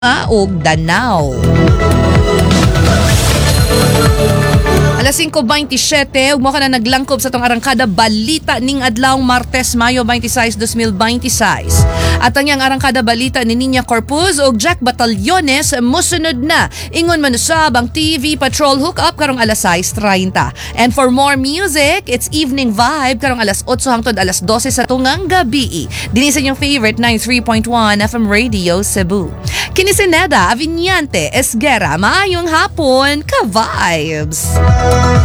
og Danao. Alas 5:27, ug mo ka na naglangkob sa tong arangkada balita ning adlawng Martes, Mayo 26, 2026. At ang yang arangkada balita ni Niña Corpus ug Jack Batallones musunod na. Ingon man usab ang TV Patrol hookup karong alas 6:30. And for more music, it's Evening Vibe karong alas 8 hangtod alas 12 sa tungang gabi. Dinhi sa inyong favorite 93.1 FM Radio Cebu. Kini si Neda Aviñante Esguera. Maayong hapon, ka-vibes!